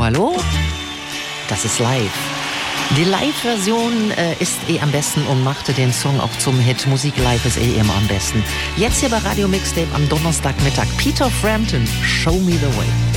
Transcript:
hallo. Das ist live. Die Live-Version ist am besten und machte den Song auch zum Hit. Musik live ist immer am besten. Jetzt hier bei Radio Mixtape am Donnerstagmittag. Peter Frampton, Show Me the Way.